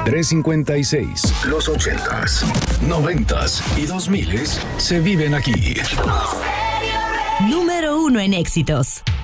356. Los 80s, 90s y 2000s se viven aquí. Número 1 en éxitos.